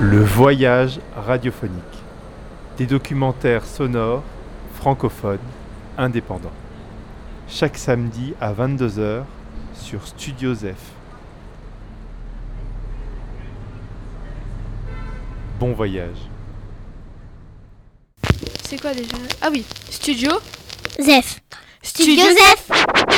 Le voyage radiophonique. Des documentaires sonores, francophones, indépendants. Chaque samedi à 22h sur Studio Zef. Bon voyage. C'est quoi déjà? Ah oui, Studio Zef. Studio Zef.